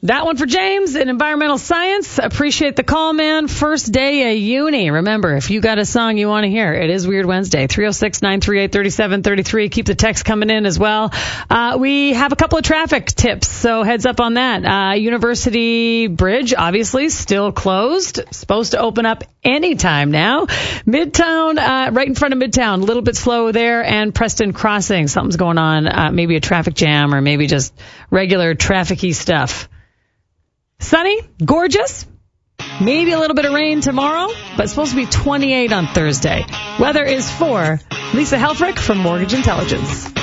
That one for James in environmental science. Appreciate the call, man. First day of uni. Remember, if you got a song you want to hear, it is Weird Wednesday. 306-938-3733. Keep the text coming in as well. We have a couple of traffic tips, so heads up on that. University Bridge, obviously, still closed. Supposed to open up anytime now. Midtown, right in front of Midtown, a little bit slow there. And Preston Crossing, something's going on. Maybe a traffic jam or maybe just regular traffic-y stuff. Sunny, gorgeous, maybe a little bit of rain tomorrow, but it's supposed to be 28 on Thursday. Weather is for Lisa Helfrich from Mortgage Intelligence.